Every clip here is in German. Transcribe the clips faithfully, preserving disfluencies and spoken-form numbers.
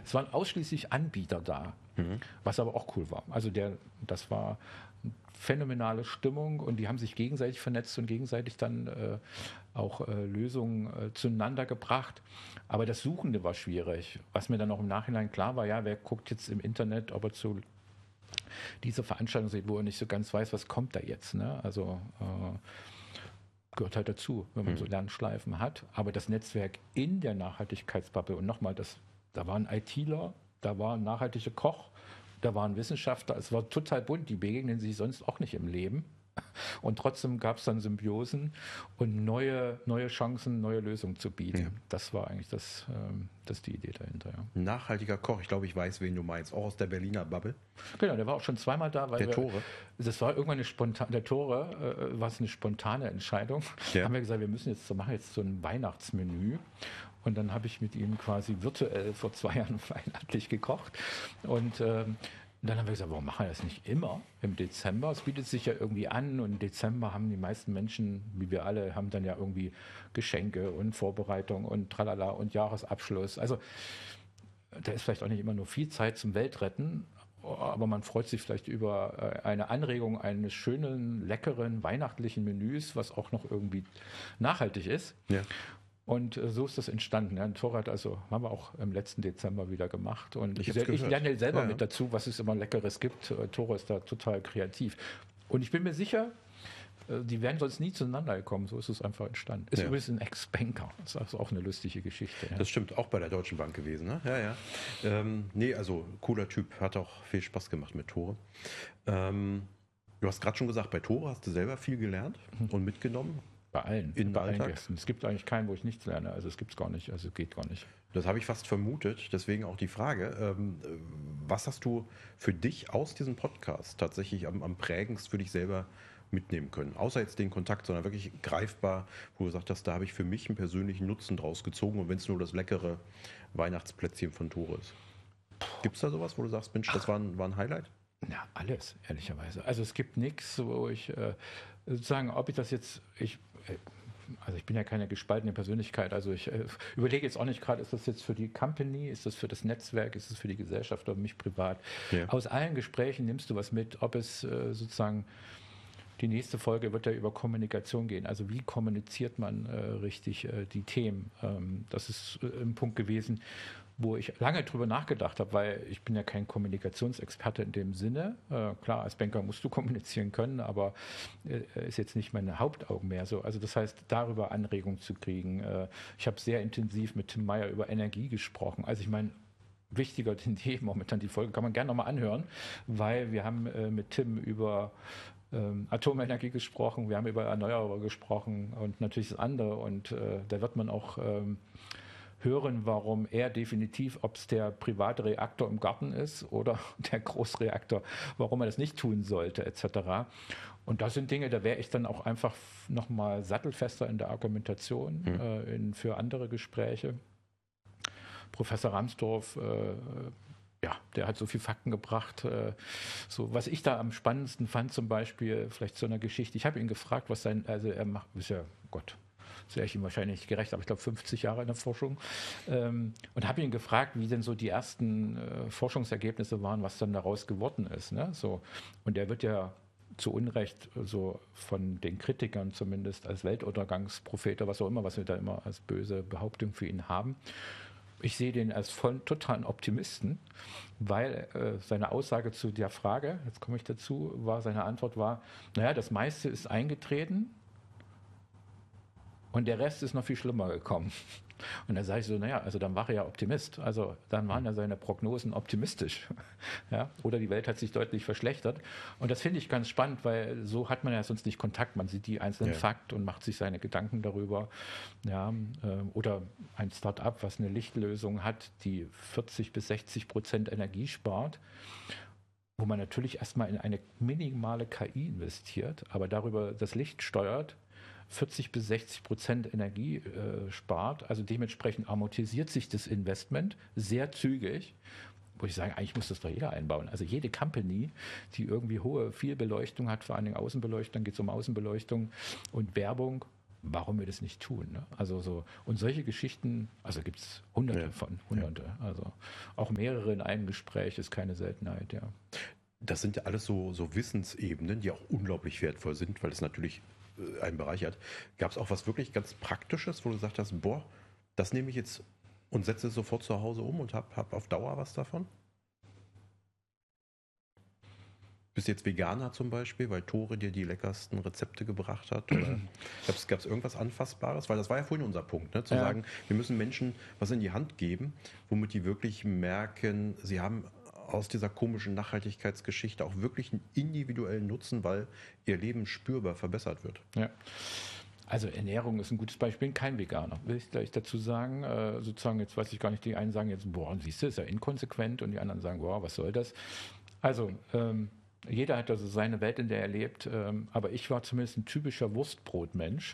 Es waren ausschließlich Anbieter da, mhm. was aber auch cool war. Also der, das war eine phänomenale Stimmung und die haben sich gegenseitig vernetzt und gegenseitig dann äh, auch äh, Lösungen äh, zueinander gebracht. Aber das Suchende war schwierig. Was mir dann auch im Nachhinein klar war, ja, wer guckt jetzt im Internet, ob er zu dieser Veranstaltung sieht, wo er nicht so ganz weiß, was kommt da jetzt. Ne? Also äh, gehört halt dazu, wenn man mhm. so Lernschleifen hat. Aber das Netzwerk in der Nachhaltigkeitsbubble und nochmal, das, da waren ITler, da war ein nachhaltiger Koch, da waren Wissenschaftler, es war total bunt, die begegnen sich sonst auch nicht im Leben. Und trotzdem gab es dann Symbiosen und neue, neue Chancen, neue Lösungen zu bieten. Ja. Das war eigentlich das, ähm, das ist die Idee dahinter. Ja. Nachhaltiger Koch, ich glaube, ich weiß, wen du meinst, auch aus der Berliner Bubble. Genau, der war auch schon zweimal da. Weil der wir, Tore. Das war irgendwann eine spontane, der Tore äh, war es eine spontane Entscheidung. Ja. Haben wir gesagt, wir müssen jetzt so machen jetzt so ein Weihnachtsmenü. Und dann habe ich mit ihm quasi virtuell vor zwei Jahren weihnachtlich gekocht. Und ähm, Und dann haben wir gesagt, warum machen wir das nicht immer im Dezember? Es bietet sich ja irgendwie an und im Dezember haben die meisten Menschen, wie wir alle, haben dann ja irgendwie Geschenke und Vorbereitung und tralala und Jahresabschluss. Also da ist vielleicht auch nicht immer nur viel Zeit zum Weltretten, aber man freut sich vielleicht über eine Anregung eines schönen, leckeren, weihnachtlichen Menüs, was auch noch irgendwie nachhaltig ist. Ja. Und so ist das entstanden. Ja, ein Torrad, also haben wir auch im letzten Dezember wieder gemacht. Und ich, ich lerne selber ja, mit dazu, was es immer Leckeres gibt. Tore ist da total kreativ. Und ich bin mir sicher, die wären sonst nie zueinander gekommen. So ist es einfach entstanden. Ist ja. übrigens ein Ex-Banker. Das ist also auch eine lustige Geschichte. Ja. Das stimmt, auch bei der Deutschen Bank gewesen. Ne? Ja, ja. Ähm, nee, also cooler Typ. Hat auch viel Spaß gemacht mit Tore. Ähm, du hast gerade schon gesagt, bei Tore hast du selber viel gelernt mhm. und mitgenommen. Bei allen, in bei allen Gästen. Es gibt eigentlich keinen, wo ich nichts lerne. Also es gibt es gar nicht, also geht gar nicht. Das habe ich fast vermutet, deswegen auch die Frage, ähm, was hast du für dich aus diesem Podcast tatsächlich am, am prägendsten für dich selber mitnehmen können? Außer jetzt den Kontakt, sondern wirklich greifbar, wo du gesagt hast, da habe ich für mich einen persönlichen Nutzen draus gezogen und wenn es nur das leckere Weihnachtsplätzchen von Tore ist. Gibt es da sowas, wo du sagst, Mensch, das war ein, war ein Highlight? Na, alles, ehrlicherweise. Also es gibt nichts, wo ich äh, sozusagen, ob ich das jetzt, ich, also ich bin ja keine gespaltene Persönlichkeit, also ich äh, überlege jetzt auch nicht gerade, ist das jetzt für die Company, ist das für das Netzwerk, ist das für die Gesellschaft oder mich privat. Ja. Aus allen Gesprächen nimmst du was mit, ob es äh, sozusagen, die nächste Folge wird ja über Kommunikation gehen, also wie kommuniziert man äh, richtig äh, die Themen. Ähm, das ist äh, ein Punkt gewesen, wo ich lange drüber nachgedacht habe, weil ich bin ja kein Kommunikationsexperte in dem Sinne. Äh, klar, als Banker musst du kommunizieren können, aber äh, ist jetzt nicht mein Hauptaugenmerk so. Also das heißt, darüber Anregungen zu kriegen. Äh, ich habe sehr intensiv mit Tim Meyer über Energie gesprochen. Also ich meine, wichtiger denn je momentan, die Folge kann man gerne nochmal anhören, weil wir haben äh, mit Tim über ähm, Atomenergie gesprochen, wir haben über Erneuerbare gesprochen und natürlich das andere und äh, da wird man auch ähm, hören, warum er definitiv, ob es der private Reaktor im Garten ist oder der Großreaktor, warum er das nicht tun sollte, et cetera. Und das sind Dinge, da wäre ich dann auch einfach nochmal sattelfester in der Argumentation mhm. äh, in, für andere Gespräche. Professor Ramsdorf, äh, ja, der hat so viele Fakten gebracht. Äh, so, was ich da am spannendsten fand, zum Beispiel, vielleicht zu einer Geschichte, ich habe ihn gefragt, was sein, also er macht, ist ja, Gott, sehr ich ihm wahrscheinlich nicht gerecht, aber ich glaube fünfzig Jahre in der Forschung. Ähm, und habe ihn gefragt, wie denn so die ersten äh, Forschungsergebnisse waren, was dann daraus geworden ist. Ne? So, und er wird ja zu Unrecht so von den Kritikern zumindest als Weltuntergangsprophet oder was auch immer, was wir da immer als böse Behauptung für ihn haben. Ich sehe den als voll totalen Optimisten, weil äh, seine Aussage zu der Frage, jetzt komme ich dazu, war, seine Antwort war, naja, das meiste ist eingetreten, und der Rest ist noch viel schlimmer gekommen. Und dann sage ich so, naja, also dann war er ja Optimist. Also dann waren ja seine Prognosen optimistisch. Ja? Oder die Welt hat sich deutlich verschlechtert. Und das finde ich ganz spannend, weil so hat man ja sonst nicht Kontakt. Man sieht die einzelnen ja. Fakten und macht sich seine Gedanken darüber. Ja? Oder ein Start-up, was eine Lichtlösung hat, die vierzig bis sechzig Prozent Energie spart, wo man natürlich erstmal in eine minimale K I investiert, aber darüber das Licht steuert, vierzig bis sechzig Prozent Energie äh, spart. Also dementsprechend amortisiert sich das Investment sehr zügig. Wo ich sage, eigentlich muss das doch jeder einbauen. Also jede Company, die irgendwie hohe, viel Beleuchtung hat, vor allen Dingen Außenbeleuchtung, geht es um Außenbeleuchtung und Werbung, warum wir das nicht tun. Ne? Also so, und solche Geschichten, also gibt es hunderte Ja. von, hunderte. Ja. Also auch mehrere in einem Gespräch ist keine Seltenheit, ja. Das sind ja alles so, so Wissensebenen, die auch unglaublich wertvoll sind, weil es natürlich äh, einen bereichert. Gab es auch was wirklich ganz Praktisches, wo du gesagt hast, boah, das nehme ich jetzt und setze es sofort zu Hause um und habe hab auf Dauer was davon? Bist du jetzt Veganer zum Beispiel, weil Tore dir die leckersten Rezepte gebracht hat? Oder gab es irgendwas Anfassbares? Weil das war ja vorhin unser Punkt, ne? Zu Ja. sagen, wir müssen Menschen was in die Hand geben, womit die wirklich merken, sie haben aus dieser komischen Nachhaltigkeitsgeschichte auch wirklich einen individuellen Nutzen, weil ihr Leben spürbar verbessert wird. Ja. Also Ernährung ist ein gutes Beispiel. Ich bin kein Veganer, will ich gleich dazu sagen. Äh, sozusagen, jetzt weiß ich gar nicht, die einen sagen jetzt, boah, siehst du, ist ja inkonsequent und die anderen sagen, boah, was soll das? Also, ähm, jeder hat also seine Welt, in der er lebt, ähm, aber ich war zumindest ein typischer Wurstbrotmensch.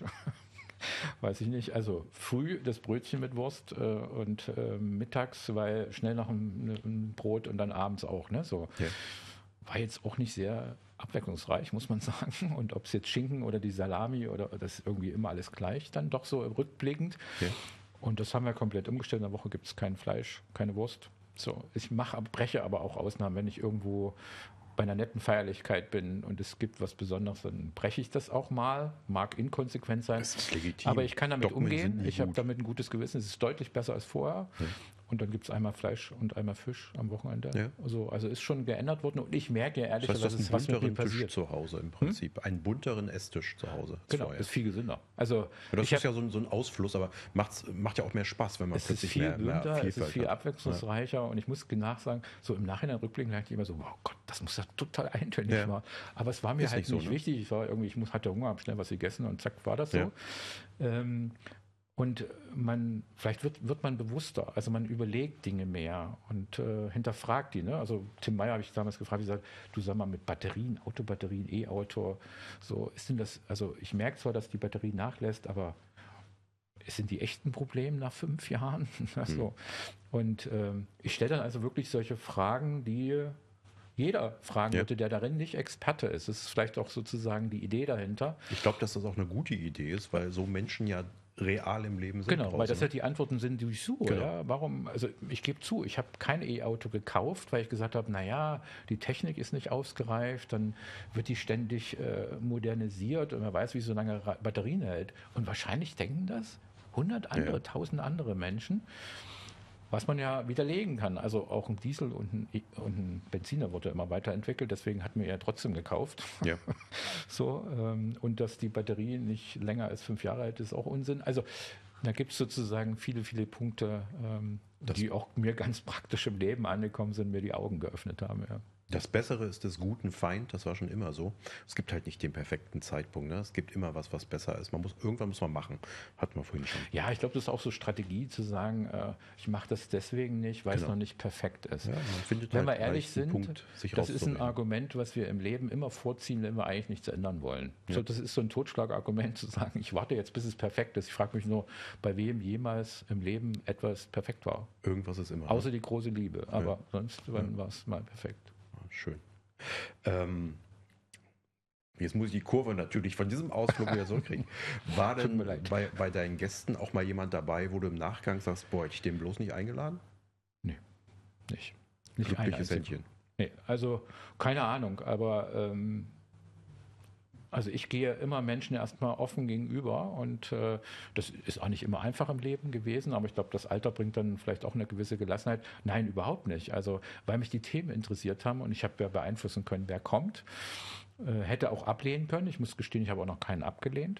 Weiß ich nicht. Also früh das Brötchen mit Wurst äh, und äh, mittags, weil schnell noch ein, ein Brot und dann abends auch. Ne? So. Ja. War jetzt auch nicht sehr abwechslungsreich, muss man sagen. Und ob es jetzt Schinken oder die Salami oder das ist irgendwie immer alles gleich, dann doch so rückblickend. Ja. Und das haben wir komplett umgestellt. In der Woche gibt es kein Fleisch, keine Wurst. So, ich mache, breche aber auch Ausnahmen, wenn ich irgendwo bei einer netten Feierlichkeit bin und es gibt was Besonderes, dann breche ich das auch mal. Mag inkonsequent sein. Das ist legitim. Aber ich kann damit Dogmen sind umgehen. nie Ich habe gut. damit ein gutes Gewissen. Es ist deutlich besser als vorher. Ja. Und dann gibt es einmal Fleisch und einmal Fisch am Wochenende. Ja. Also, also ist schon geändert worden. Und ich merke ja Das ehrlich, heißt, dass du es hast was einen mit mir bunteren Tisch passiert. zu Hause im Prinzip. Einen bunteren Esstisch zu Hause. als Genau, vorher. ist viel gesünder. Also Ja, das ich ist hab, ja so ein, so ein Ausfluss, aber macht's, macht ja auch mehr Spaß, wenn man es ist plötzlich viel mehr, mehr bunter, es ist Vielfalt viel hat. abwechslungsreicher und ich muss nachsagen, so im Nachhinein rückblickend dachte ich immer so, wow Gott, das muss ja total eintönig Ja. war. Aber es war mir Ist halt nicht so, nicht ne? wichtig. Ich war irgendwie, ich muss, hatte Hunger, habe schnell was gegessen und zack, war das so. Ja. Ähm, und man, vielleicht wird, wird man bewusster, also man überlegt Dinge mehr und äh, hinterfragt die. Ne? Also Tim Meyer habe ich damals gefragt, ich gesagt, du sag mal mit Batterien, Autobatterien, E-Auto, so ist denn das, also ich merke zwar, dass die Batterie nachlässt, aber sind die echten Probleme nach fünf Jahren? Also, und ähm, ich stelle dann also wirklich solche Fragen, die jeder fragen Ja. würde, der darin nicht Experte ist. Das ist vielleicht auch sozusagen die Idee dahinter. Ich glaube, dass das auch eine gute Idee ist, weil so Menschen ja real im Leben sind. Genau, weil das draußen, halt die Antworten sind, die ich suche. Genau. Ja? Warum, also ich gebe zu, ich habe kein E-Auto gekauft, weil ich gesagt habe, naja, die Technik ist nicht ausgereift, dann wird die ständig äh, modernisiert und wer weiß, wie so lange Ra- Batterien hält. Und wahrscheinlich denken das hundert andere, Ja. tausend andere Menschen, was man ja widerlegen kann. Also auch ein Diesel und ein, E- und ein Benziner wurde immer weiterentwickelt, deswegen hatten wir ja trotzdem gekauft. Ja. So, ähm, und dass die Batterie nicht länger als fünf Jahre alt ist, auch Unsinn. Also da gibt es sozusagen viele, viele Punkte, ähm, Das- die auch mir ganz praktisch im Leben angekommen sind, mir die Augen geöffnet haben. Ja. Das Bessere ist des guten Feind, das war schon immer so. Es gibt halt nicht den perfekten Zeitpunkt. Ne? Es gibt immer was, was besser ist. Man muss, irgendwann muss man machen. Hatten wir vorhin schon. Ja, ich glaube, das ist auch so Strategie zu sagen, äh, ich mache das deswegen nicht, weil es Genau. noch nicht perfekt ist. Ja, man findet Wenn wir halt ehrlich leicht einen sind, Punkt, sich das ist ein rauszureden. Argument, was wir im Leben immer vorziehen, wenn wir eigentlich nichts ändern wollen. Ja. So, das ist so ein Totschlagargument zu sagen, ich warte jetzt, bis es perfekt ist. Ich frage mich nur, bei wem jemals im Leben etwas perfekt war. Irgendwas ist immer. Außer die große Liebe. Aber Ja. sonst, wann war es mal perfekt? Ne? Schön. Ähm, jetzt muss ich die Kurve natürlich von diesem Ausflug wieder zurückkriegen. War Tut denn mir leid. bei, bei deinen Gästen auch mal jemand dabei, wo du im Nachgang sagst, boah, hätte ich den bloß nicht eingeladen? Nicht. Nicht ein Glückliches einziger. Händchen. Nee, also keine Ahnung, aber ähm, also ich gehe immer Menschen erstmal offen gegenüber und äh, das ist auch nicht immer einfach im Leben gewesen, aber ich glaube, das Alter bringt dann vielleicht auch eine gewisse Gelassenheit. Nein, überhaupt nicht. Also weil mich die Themen interessiert haben und ich habe ja beeinflussen können, wer kommt. Äh, hätte auch ablehnen können. Ich muss gestehen, ich habe auch noch keinen abgelehnt.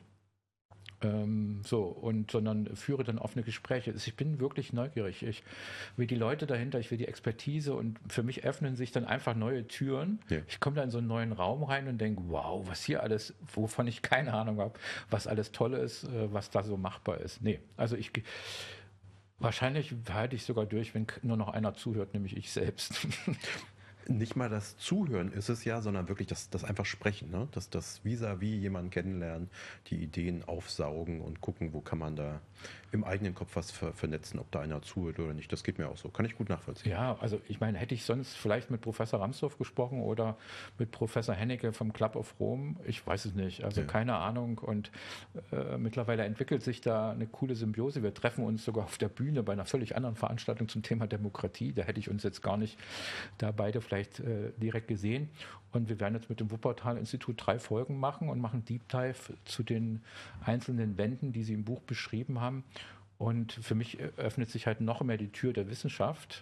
Ähm, so, und sondern führe dann offene Gespräche. Ich bin wirklich neugierig. Ich will die Leute dahinter, ich will die Expertise und für mich öffnen sich dann einfach neue Türen. Ja. Ich komme da in so einen neuen Raum rein und denke, wow, was hier alles, wovon ich keine Ahnung habe, was alles toll ist, äh, was da so machbar ist. Nee, also ich wahrscheinlich halte ich sogar durch, wenn nur noch einer zuhört, nämlich ich selbst. nicht mal das Zuhören ist es ja, sondern wirklich das, das einfach Sprechen, ne? Das, das vis-à-vis jemanden kennenlernen, die Ideen aufsaugen und gucken, wo kann man da im eigenen Kopf was ver vernetzen, ob da einer zuhört oder nicht. Das geht mir auch so. Kann ich gut nachvollziehen. Ja, also ich meine, hätte ich sonst vielleicht mit Professor Ramsdorf gesprochen oder mit Professor Hennecke vom Club of Rome, ich weiß es nicht, also Ja. keine Ahnung. Und äh, mittlerweile entwickelt sich da eine coole Symbiose. Wir treffen uns sogar auf der Bühne bei einer völlig anderen Veranstaltung zum Thema Demokratie. Da hätte ich uns jetzt gar nicht da beide vielleicht äh, direkt gesehen. Und wir werden jetzt mit dem Wuppertal-Institut drei Folgen machen und machen Deep Dive zu den einzelnen Wänden, die Sie im Buch beschrieben haben. Und für mich öffnet sich halt noch mehr die Tür der Wissenschaft.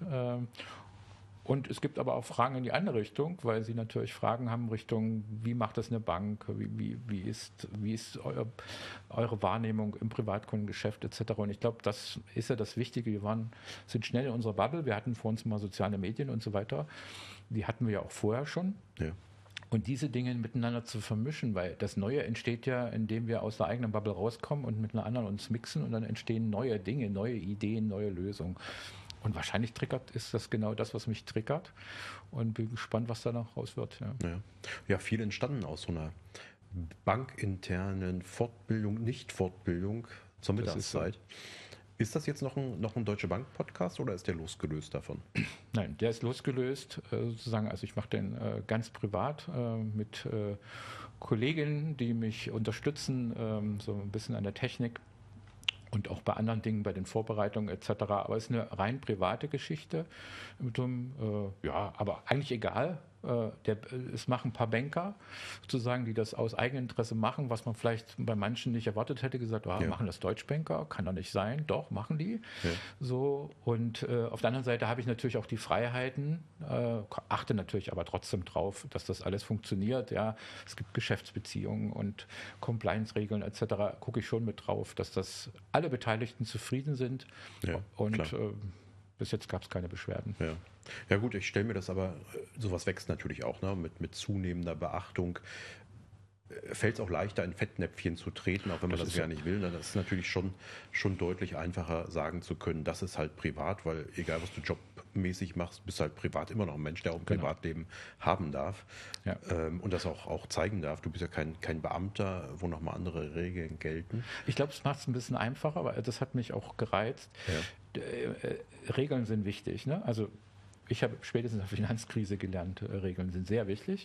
Und es gibt aber auch Fragen in die andere Richtung, weil Sie natürlich Fragen haben Richtung, wie macht das eine Bank, wie, wie, wie ist, wie ist euer, eure Wahrnehmung im Privatkundengeschäft et cetera. Und ich glaube, das ist ja das Wichtige. Wir waren, sind schnell in unserer Bubble. Wir hatten vor uns mal soziale Medien und so weiter. Die hatten wir ja auch vorher schon. Ja. Und diese Dinge miteinander zu vermischen, weil das Neue entsteht ja, indem wir aus der eigenen Bubble rauskommen und mit einer anderen uns mixen und dann entstehen neue Dinge, neue Ideen, neue Lösungen. Und wahrscheinlich triggert ist das genau das, was mich triggert und bin gespannt, was da noch raus wird. Ja, Ja. Ja, viel entstanden aus so einer bankinternen Fortbildung, Nicht-Fortbildung zur Das ist so. Mittagszeit. Ist das jetzt noch ein, noch ein Deutsche Bank-Podcast oder ist der losgelöst davon? Nein, der ist losgelöst, äh, sozusagen. Also ich mache den äh, ganz privat äh, mit äh, Kolleginnen, die mich unterstützen, ähm, so ein bisschen an der Technik und auch bei anderen Dingen, bei den Vorbereitungen et cetera. Aber es ist eine rein private Geschichte. Mit dem, äh, ja, aber eigentlich egal. Äh, der, es machen ein paar Banker, sozusagen, die das aus Eigeninteresse machen, was man vielleicht bei manchen nicht erwartet hätte, gesagt, ah, Ja. machen das Deutschbanker, kann doch nicht sein. Doch, machen die. Ja. So, und äh, auf der anderen Seite habe ich natürlich auch die Freiheiten, äh, achte natürlich aber trotzdem drauf, dass das alles funktioniert. Ja, es gibt Geschäftsbeziehungen und Compliance-Regeln et cetera. Gucke ich schon mit drauf, dass das alle Beteiligten zufrieden sind. Ja, und klar. äh, bis jetzt gab es keine Beschwerden. Ja. Ja gut, ich stelle mir das aber, äh, sowas wächst natürlich auch, ne? mit, mit zunehmender Beachtung. Fällt es auch leichter, in Fettnäpfchen zu treten, auch wenn man Das das, ist gar so. nicht will. Ne? Das ist natürlich schon, schon deutlich einfacher, sagen zu können, das ist halt privat, weil egal, was du jobmäßig machst, bist halt privat immer noch ein Mensch, der auch ein Genau. Privatleben haben darf Ja. ähm, und das auch, auch zeigen darf. Du bist ja kein, kein Beamter, wo nochmal andere Regeln gelten. Ich glaube, es macht es ein bisschen einfacher, weil das hat mich auch gereizt. Ja. Äh, äh, Regeln sind wichtig. Ne? Also ich habe spätestens in der Finanzkrise gelernt, äh, Regeln sind sehr wichtig.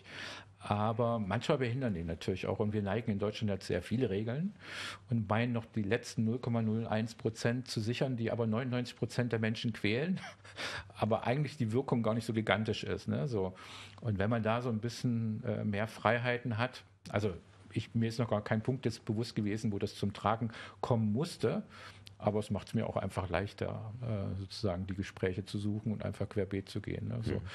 Aber manchmal behindern die natürlich auch. Und wir neigen in Deutschland jetzt sehr viele Regeln und meinen noch die letzten null Komma null eins Prozent zu sichern, die aber neunundneunzig Prozent der Menschen quälen. Aber eigentlich die Wirkung gar nicht so gigantisch ist. Ne? So. Und wenn man da so ein bisschen äh, mehr Freiheiten hat, also ich, mir ist noch gar kein Punkt jetzt bewusst gewesen, wo das zum Tragen kommen musste. Aber es macht es mir auch einfach leichter, äh, sozusagen die Gespräche zu suchen und einfach querbeet zu gehen. Ne? So. Mhm.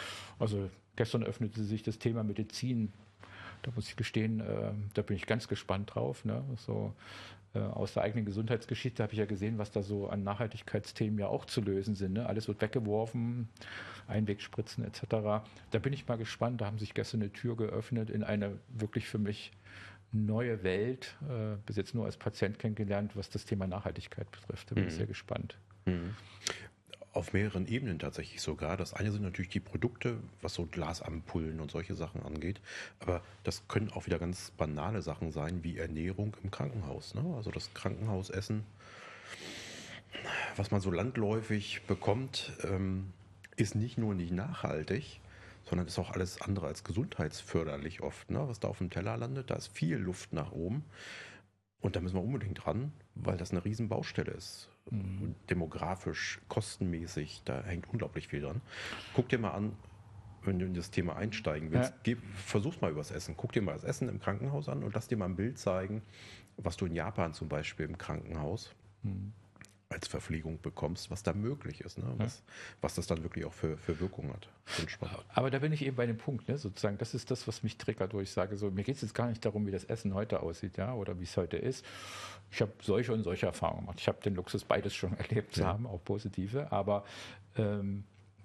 Mhm. ich sehr gespannt. Mhm. Auf mehreren Ebenen tatsächlich sogar. Das eine sind natürlich die Produkte, was so Glasampullen und solche Sachen angeht. Aber das können auch wieder ganz banale Sachen sein, wie Ernährung im Krankenhaus. Ne? Also das Krankenhausessen, was man so landläufig bekommt, ähm, ist nicht nur nicht nachhaltig, sondern ist auch alles andere als gesundheitsförderlich oft. Ne? Was da auf dem Teller landet, da ist viel Luft nach oben. Und da müssen wir unbedingt ran, weil das eine riesen Baustelle ist. Mhm. Demografisch, kostenmäßig, da hängt unglaublich viel dran. Guck dir mal an, wenn du in das Thema einsteigen willst, Ja. geh, versuch's mal übers Essen. Guck dir mal das Essen im Krankenhaus an und lass dir mal ein Bild zeigen, was du in Japan zum Beispiel im Krankenhaus Mhm. als Verpflegung bekommst, was da möglich ist, ne? was, was das dann wirklich auch für, für Wirkung hat. Schon spannend. Aber da bin ich eben bei dem Punkt, ne, sozusagen, das ist das, was mich triggert, wo ich sage, so, mir geht es jetzt gar nicht darum, wie das Essen heute aussieht, ja, oder wie es heute ist. Ich habe solche und solche Erfahrungen gemacht. Ich habe den Luxus, beides schon erlebt zu Ja. haben, auch positive, aber ähm,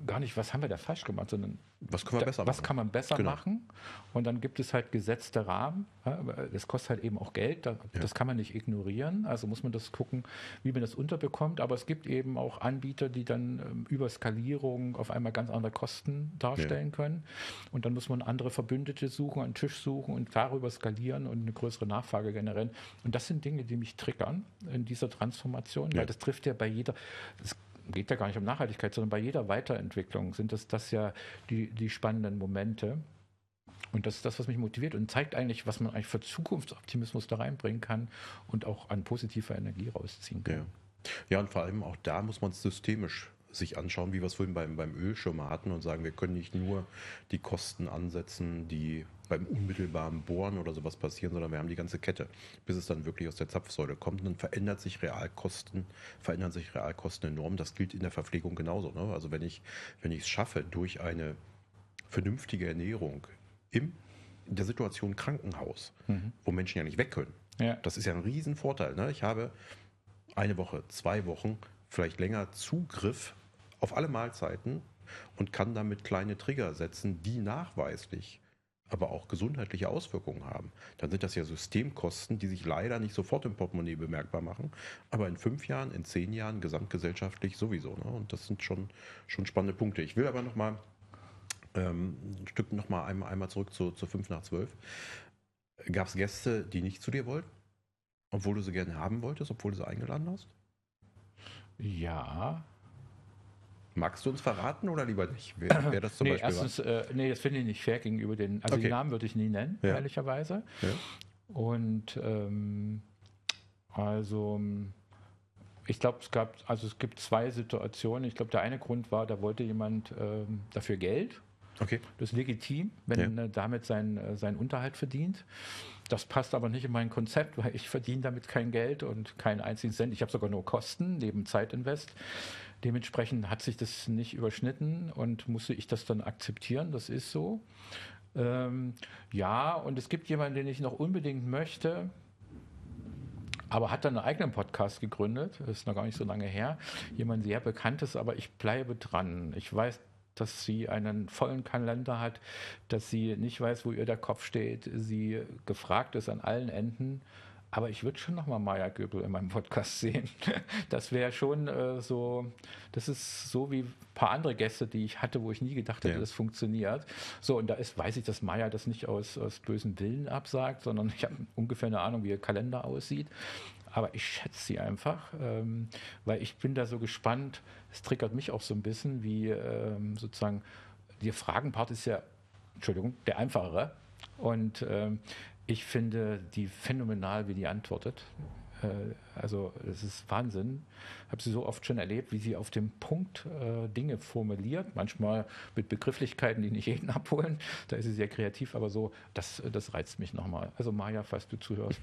gar nicht, was haben wir da falsch gemacht, sondern Was können wir besser was machen? kann man besser Genau. machen. Und dann gibt es halt gesetzte Rahmen. Ja, aber das kostet halt eben auch Geld. Da, Ja. Das kann man nicht ignorieren. Also muss man das gucken, wie man das unterbekommt. Aber es gibt eben auch Anbieter, die dann ähm, über Skalierung auf einmal ganz andere Kosten darstellen können. Und dann muss man andere Verbündete suchen, einen Tisch suchen und darüber skalieren und eine größere Nachfrage generieren. Und das sind Dinge, die mich triggern in dieser Transformation, Ja. weil das trifft ja bei jeder, das geht ja gar nicht um Nachhaltigkeit, sondern bei jeder Weiterentwicklung sind das, das ja die, die spannenden Momente. Und das ist das, was mich motiviert und zeigt eigentlich, was man eigentlich für Zukunftsoptimismus da reinbringen kann und auch an positiver Energie rausziehen kann. Ja. Ja, und vor allem auch da muss man es systemisch sich anschauen, wie wir es vorhin beim, beim Öl schon mal hatten und sagen, wir können nicht nur die Kosten ansetzen, die beim unmittelbaren Bohren oder sowas passieren, sondern wir haben die ganze Kette, bis es dann wirklich aus der Zapfsäule kommt. Und dann verändert sich Realkosten, verändern sich Realkosten enorm. Das gilt in der Verpflegung genauso. Ne? Also wenn ich, wenn ich es schaffe, durch eine vernünftige Ernährung im, in der Situation Krankenhaus, Mhm. wo Menschen ja nicht weg können, Ja. das ist ja ein Riesenvorteil. Ne? Ich habe eine Woche, zwei Wochen, vielleicht länger Zugriff auf alle Mahlzeiten und kann damit kleine Trigger setzen, die nachweislich aber auch gesundheitliche Auswirkungen haben. Dann sind das ja Systemkosten, die sich leider nicht sofort im Portemonnaie bemerkbar machen, aber in fünf Jahren, in zehn Jahren gesamtgesellschaftlich sowieso. Ne? Und das sind schon, schon spannende Punkte. Ich will aber noch mal ähm, ein Stück noch mal einmal, einmal zurück zu, zu fünf nach zwölf. Gab es Gäste, die nicht zu dir wollten? Obwohl du sie gerne haben wolltest, obwohl du sie eingeladen hast? Ja. Magst du uns verraten oder lieber nicht? Wer, wer das zum nee, Beispiel erstens, äh, nee, das finde ich nicht fair gegenüber den, also Okay. die Namen würde ich nie nennen, Ja. ehrlicherweise. war? Ja. Und ähm, also ähm, ich glaube, es gab, also es gibt zwei Situationen. Ich glaube, der eine Grund war, da wollte jemand ähm, dafür Geld. Okay. Das ist legitim, wenn Ja. er damit seinen, äh, seinen Unterhalt verdient. Das passt aber nicht in mein Konzept, weil ich verdiene damit kein Geld und keinen einzigen Cent. Ich habe sogar nur Kosten neben Zeitinvest. Dementsprechend hat sich das nicht überschnitten und musste ich das dann akzeptieren. Das ist so. Ähm, ja, und es gibt jemanden, den ich noch unbedingt möchte, aber hat dann einen eigenen Podcast gegründet. Das ist noch gar nicht so lange her. Jemand sehr Bekanntes, aber ich bleibe dran. Ich weiß, dass sie einen vollen Kalender hat, dass sie nicht weiß, wo ihr der Kopf steht, sie gefragt ist an allen Enden. Aber ich würde schon nochmal Maya Göbel in meinem Podcast sehen. Das wäre schon äh, so, das ist so wie ein paar andere Gäste, die ich hatte, wo ich nie gedacht hätte, Ja. das funktioniert. So, und da ist, weiß ich, dass Maya das nicht aus, aus bösem Willen absagt, sondern ich habe ungefähr eine Ahnung, wie ihr Kalender aussieht. Aber ich schätze sie einfach, ähm, weil ich bin da so gespannt. Es triggert mich auch so ein bisschen, wie ähm, sozusagen, der Fragenpart ist ja, Entschuldigung, der einfachere. Und ähm, ich finde die phänomenal, wie die antwortet. Äh, also es ist Wahnsinn. Ich habe sie so oft schon erlebt, wie sie auf dem Punkt äh, Dinge formuliert. Manchmal mit Begrifflichkeiten, die nicht jeden abholen. Da ist sie sehr kreativ, aber so, das, das reizt mich nochmal. Also Maja, falls du zuhörst.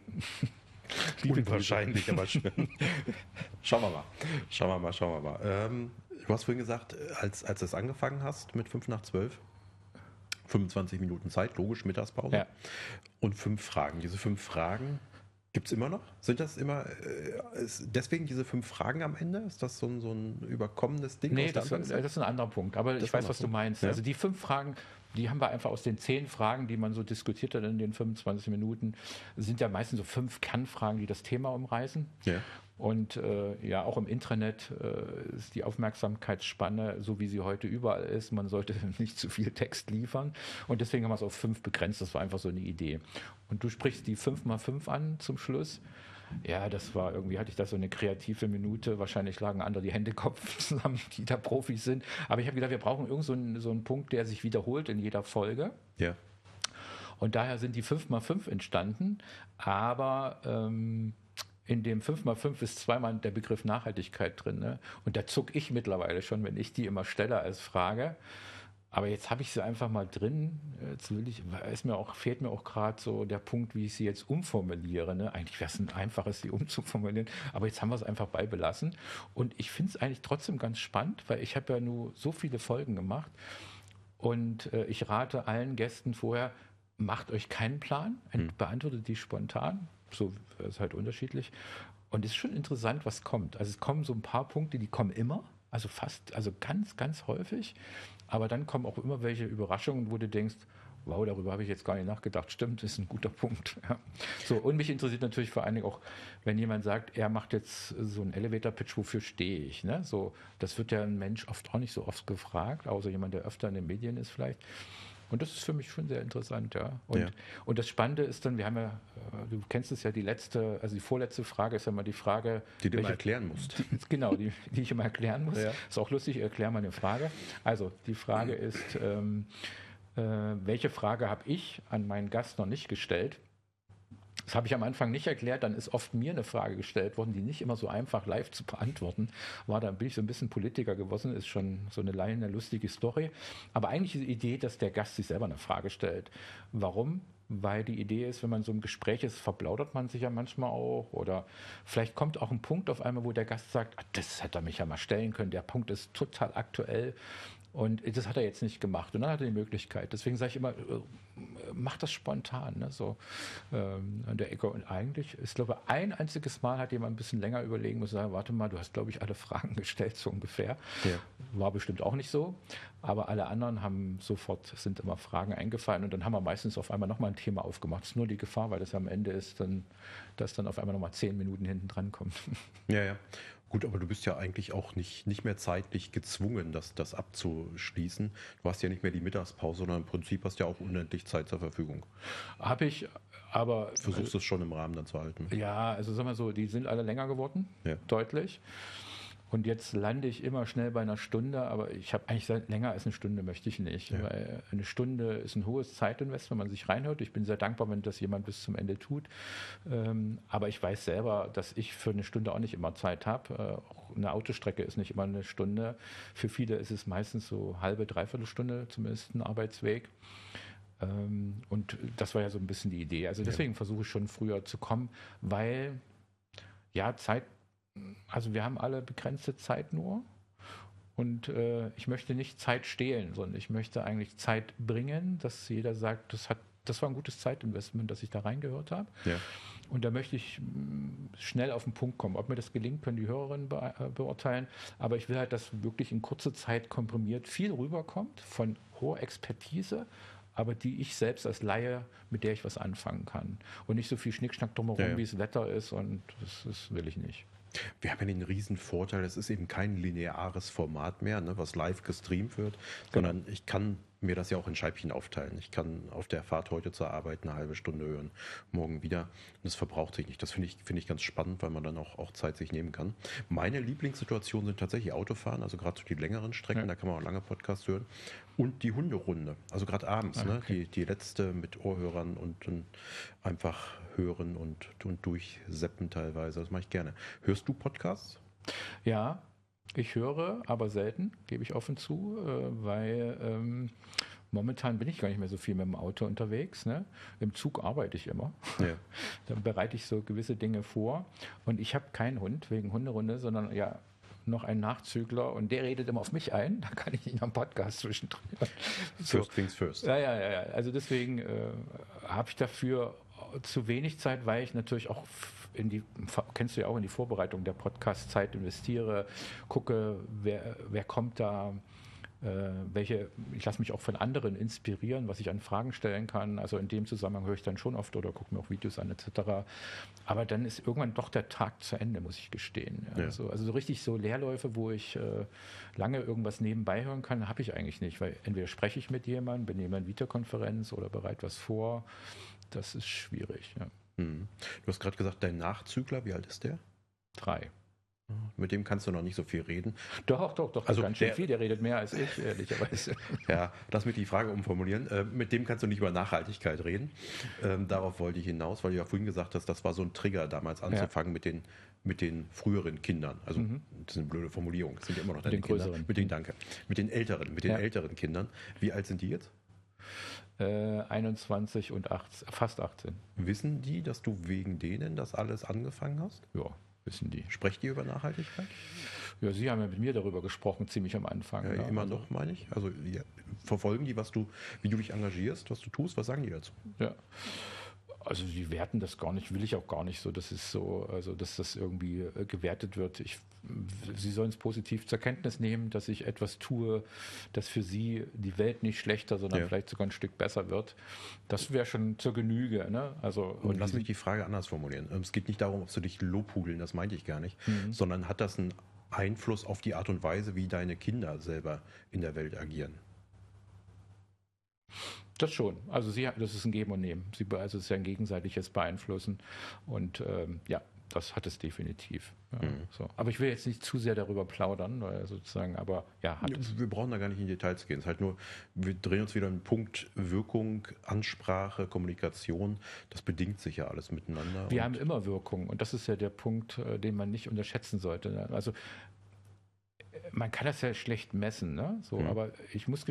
Liebe Unwahrscheinlich, aber schön. Schauen wir mal. Schauen wir mal, schauen wir mal. Ähm, du hast vorhin gesagt, als, als du es angefangen hast mit fünf nach zwölf, fünfundzwanzig Minuten Zeit, logisch, Mittagspause. Ja. Und fünf Fragen. Diese fünf Fragen gibt es immer noch? Sind das immer, äh, ist deswegen diese fünf Fragen am Ende? Ist das so ein, so ein überkommenes Ding? Nee, aus der das, das Anfangszeit? ist ein anderer Punkt. Aber Das ich ist ein weiß, was du anderer meinst. Ja. Also die fünf Fragen, die haben wir einfach aus den zehn Fragen, die man so diskutiert hat in den fünfundzwanzig Minuten, sind ja meistens so fünf Kernfragen, die das Thema umreißen. Ja. Und äh, ja, auch im Intranet äh, ist die Aufmerksamkeitsspanne, so wie sie heute überall ist. Man sollte nicht zu viel Text liefern. Und deswegen haben wir es auf fünf begrenzt. Das war einfach so eine Idee. Und du sprichst die fünf mal fünf an zum Schluss. Ja, das war irgendwie, hatte ich da so eine kreative Minute. Wahrscheinlich lagen andere die Hände Kopf zusammen, die da Profis sind. Aber ich habe gedacht, wir brauchen irgend so einen, so einen Punkt, der sich wiederholt in jeder Folge. Ja. Und daher sind die fünf mal fünf entstanden. Aber ähm, in dem fünf mal fünf ist zweimal der Begriff Nachhaltigkeit drin. Ne? Und da zuck ich mittlerweile schon, wenn ich die immer stelle als Frage. Aber jetzt habe ich sie einfach mal drin. Jetzt will ich, ist mir auch, fehlt mir auch gerade so der Punkt, wie ich sie jetzt umformuliere. Ne? Eigentlich wäre es ein einfaches, sie umzuformulieren. Aber jetzt haben wir es einfach beibelassen. Und ich finde es eigentlich trotzdem ganz spannend, weil ich habe ja nur so viele Folgen gemacht. Und äh, ich rate allen Gästen vorher, macht euch keinen Plan, Hm. beantwortet die spontan. So ist halt unterschiedlich. Und es ist schon interessant, was kommt. Also es kommen so ein paar Punkte, die kommen immer. Also fast, also ganz, ganz häufig. Aber dann kommen auch immer welche Überraschungen, wo du denkst, wow, darüber habe ich jetzt gar nicht nachgedacht. Stimmt, ist ein guter Punkt. Ja. So, und mich interessiert natürlich vor allen Dingen auch, wenn jemand sagt, er macht jetzt so einen Elevator-Pitch, wofür stehe ich? Ne? So, das wird ja ein Mensch oft auch nicht so oft gefragt, außer jemand, der öfter in den Medien ist vielleicht. Und das ist für mich schon sehr interessant, ja. Und, Ja. und das Spannende ist dann, wir haben ja, äh, du kennst es ja, die letzte, also die vorletzte Frage ist ja mal die Frage, Die du immer welche- erklären musst. die, genau, die, die ich immer erklären muss. Ja. Ist auch lustig, ich erkläre mal eine Frage. Also, die Frage ist, ähm, äh, welche Frage habe ich an meinen Gast noch nicht gestellt? Das habe ich am Anfang nicht erklärt, dann ist oft mir eine Frage gestellt worden, die nicht immer so einfach live zu beantworten war. Da bin ich so ein bisschen Politiker geworden, ist schon so eine Laie, eine lustige Story. Aber eigentlich ist die Idee, dass der Gast sich selber eine Frage stellt. Warum? Weil die Idee ist, wenn man so im Gespräch ist, verplaudert man sich ja manchmal auch. Oder vielleicht kommt auch ein Punkt auf einmal, wo der Gast sagt, ah, das hätte er mich ja mal stellen können, der Punkt ist total aktuell. Und das hat er jetzt nicht gemacht. Und dann hat er die Möglichkeit. Deswegen sage ich immer, äh, mach das spontan, ne? So ähm, an der Ecke. Und eigentlich, ich glaube, ein einziges Mal hat jemand ein bisschen länger überlegen müssen, sagen, warte mal, du hast, glaube ich, alle Fragen gestellt, so ungefähr. Ja. War bestimmt auch nicht so. Aber alle anderen haben sofort, sind immer Fragen eingefallen. Und dann haben wir meistens auf einmal nochmal ein Thema aufgemacht. Das ist nur die Gefahr, weil das am Ende ist, dann, dass dann auf einmal nochmal zehn Minuten hinten dran kommt. Ja, ja. Gut, aber du bist ja eigentlich auch nicht, nicht mehr zeitlich gezwungen, das, das abzuschließen. Du hast ja nicht mehr die Mittagspause, sondern im Prinzip hast du ja auch unendlich Zeit zur Verfügung. Habe ich, aber Versuchst es schon im Rahmen dann zu halten. ja, also sagen wir so, die sind alle länger geworden, Ja. deutlich. Und jetzt lande ich immer schnell bei einer Stunde, aber ich habe eigentlich seit länger als eine Stunde möchte ich nicht. Ja. Weil eine Stunde ist ein hohes Zeitinvest, wenn man sich reinhört. Ich bin sehr dankbar, wenn das jemand bis zum Ende tut. Ähm, aber ich weiß selber, dass ich für eine Stunde auch nicht immer Zeit habe. Äh, auch eine Autostrecke ist nicht immer eine Stunde. Für viele ist es meistens so halbe, dreiviertel Stunde, zumindest ein Arbeitsweg. Ähm, und das war ja so ein bisschen die Idee. Also deswegen versuche ich schon früher zu kommen, weil ja, Zeit, also wir haben alle begrenzte Zeit nur und äh, ich möchte nicht Zeit stehlen, sondern ich möchte eigentlich Zeit bringen, dass jeder sagt, das hat, das war ein gutes Zeitinvestment, dass ich da reingehört habe. Ja. Und da möchte ich mh, schnell auf den Punkt kommen. Ob mir das gelingt, können die Hörerinnen be äh, beurteilen. Aber ich will halt, dass wirklich in kurzer Zeit komprimiert viel rüberkommt von hoher Expertise, aber die ich selbst als Laie, mit der ich was anfangen kann. Und nicht so viel Schnickschnack drumherum, Ja, ja. wie es Wetter ist. Und das, das will ich nicht. Wir haben ja den riesen Vorteil, es ist eben kein lineares Format mehr, ne, was live gestreamt wird, sondern ich kann mir das ja auch in Scheibchen aufteilen. Ich kann auf der Fahrt heute zur Arbeit eine halbe Stunde hören, morgen wieder. Und das verbraucht sich nicht. Das finde ich, finde ich ganz spannend, weil man dann auch, auch Zeit sich nehmen kann. Meine Lieblingssituationen sind tatsächlich Autofahren, also gerade so die längeren Strecken, Ja. da kann man auch lange Podcasts hören. Und die Hunderunde, also gerade abends, Ah, ne, okay. die, die letzte mit Ohrhörern und, und einfach hören und, und durchseppen teilweise. Das mache ich gerne. Hörst du Podcasts? Ja, ich höre, aber selten, gebe ich offen zu, äh, weil ähm, momentan bin ich gar nicht mehr so viel mit dem Auto unterwegs. Ne? Im Zug arbeite ich immer. Ja. Dann bereite ich so gewisse Dinge vor. Und ich habe keinen Hund wegen Hunderunde, sondern ja noch einen Nachzügler und der redet immer auf mich ein. Da kann ich nicht noch einen Podcast zwischendrin. So. First things first. Ja, ja, ja, ja. Also deswegen äh, habe ich dafür zu wenig Zeit, weil ich natürlich auch in die, kennst du ja auch, in die Vorbereitung der Podcast-Zeit investiere, gucke, wer, wer kommt da, äh, welche, ich lasse mich auch von anderen inspirieren, was ich an Fragen stellen kann. Also in dem Zusammenhang höre ich dann schon oft oder gucke mir auch Videos an et cetera. Aber dann ist irgendwann doch der Tag zu Ende, muss ich gestehen. Ja, Ja. also, also so richtig so Leerläufe, wo ich äh, lange irgendwas nebenbei hören kann, habe ich eigentlich nicht, weil entweder spreche ich mit jemandem, bin jemand in Videokonferenz oder bereite was vor. Das ist schwierig. Ja. Mhm. Du hast gerade gesagt, dein Nachzügler, wie alt ist der? Drei. Mit dem kannst du noch nicht so viel reden. Doch, doch, doch, Also ganz schön der- viel. Der redet mehr als ich, ehrlicherweise. Ja, lass mich die Frage umformulieren. Äh, mit dem kannst du nicht über Nachhaltigkeit reden. Ähm, darauf wollte ich hinaus, weil du ja vorhin gesagt hast, das war so ein Trigger damals anzufangen mit den mit den früheren Kindern. Also Mhm. das ist eine blöde Formulierung. Das sind ja immer noch deine den Kinder. größeren. Mit den Danke. Mit den älteren, mit den Ja. älteren Kindern. Wie alt sind die jetzt? Äh, einundzwanzig und achtzehn, fast achtzehn. Wissen die, dass du wegen denen das alles angefangen hast? Ja, wissen die. Sprecht ihr über Nachhaltigkeit? Ja, Sie haben ja mit mir darüber gesprochen, ziemlich am Anfang. Ja, ne? immer Also, noch, meine ich. Also ja, verfolgen die, was du, wie du dich engagierst, was du tust, was sagen die dazu? Ja. Also sie werten das gar nicht, will ich auch gar nicht so, dass es so, also dass das irgendwie äh, gewertet wird. Ich, sie sollen es positiv zur Kenntnis nehmen, dass ich etwas tue, das für sie die Welt nicht schlechter, sondern Ja. vielleicht sogar ein Stück besser wird. Das wäre schon zur Genüge. Ne? Also, Und lass mich die Frage anders formulieren. Es geht nicht darum, ob sie dich lobhudeln, das meinte ich gar nicht, Mhm. sondern hat das einen Einfluss auf die Art und Weise, wie deine Kinder selber in der Welt agieren? Das schon. Also sie, das ist ein Geben und Nehmen. Sie, also es ist ja ein gegenseitiges Beeinflussen. Und ähm, ja, das hat es definitiv. Ja, Mhm. so. Aber ich will jetzt nicht zu sehr darüber plaudern, weil sozusagen, aber ja, hat es. Wir brauchen da gar nicht in Details gehen. Es ist halt nur, wir drehen uns wieder um den Punkt Wirkung, Ansprache, Kommunikation. Das bedingt sich ja alles miteinander. Wir Und haben immer Wirkung und das ist ja der Punkt, äh, den man nicht unterschätzen sollte. Also äh, man kann das ja schlecht messen, ne? So, Mhm. aber ich muss